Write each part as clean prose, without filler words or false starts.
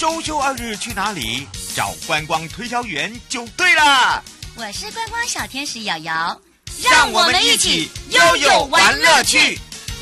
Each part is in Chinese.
周休2日去哪里？找观光推销员就对了。 我是观光小天使瑶瑶， 让我们一起悠悠玩乐趣。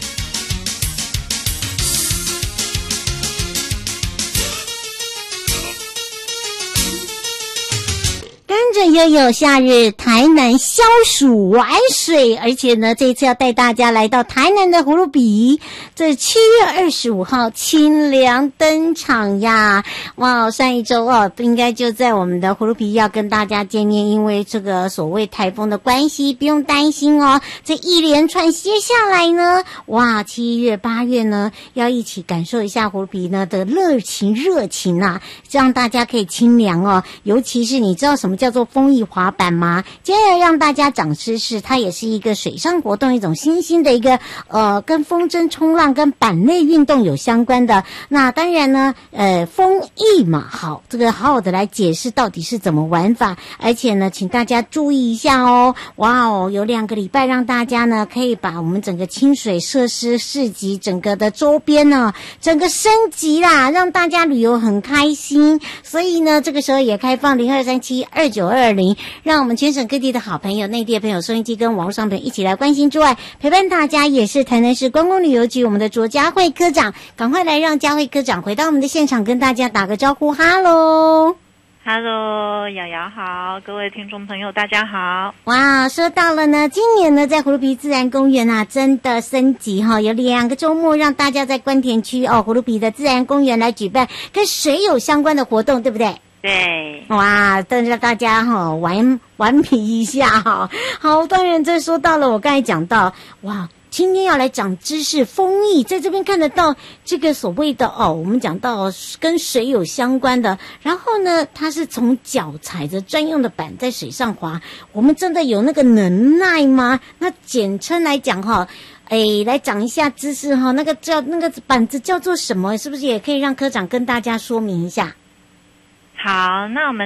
跟着悠悠夏日台南消暑玩水，而且呢这一次要带大家来到台南的葫芦比，这7月25号清凉登场呀！哇，上一周应该就在我们的葫芦比要跟大家见面，因为这个所谓台风的关系，不用担心哦。这一连串接下来呢，哇，7月8月呢要一起感受一下葫芦比呢的热情啊，让大家可以清凉哦。尤其是你知道什么叫做风翼滑板吗？接下来让大家长知识，它也是一个水上活动，一种新兴的一个跟风筝冲浪跟板类运动有相关的。那当然呢风翼嘛，好，这个好好的来解释到底是怎么玩法，而且呢请大家注意一下哦。哇哦，有2个礼拜让大家呢可以把我们整个清水设施市集整个的周边呢整个升级啦，让大家旅游很开心。所以呢这个时候也开放02372920，让我们全省各地的好朋友、内地的朋友、收音机跟网络上朋友一起来关心之外，陪伴大家也是台南市观光旅游局我们的卓佳慧科长，赶快来让佳慧科长回到我们的现场，跟大家打个招呼。哈喽 ，Hello， 瑶瑶好，各位听众朋友大家好。 哇，说到了呢，今年呢在葫芦比自然公园啊真的升级哈，有2个周末让大家在关田区葫芦比的自然公园来举办跟水有相关的活动，对不对？ 对， 哇，等着大家顽皮一下哈。好，当然这说到了我刚才讲到，哇，今天要来长知识，风翼在这边看得到这个所谓的我们讲到跟水有相关的，然后呢它是从脚踩着专用的板在水上滑，我们真的有那个能耐吗？那简称来讲来讲一下知识那个板子叫做什么？是不是也可以让科长跟大家说明一下？ 好，那我们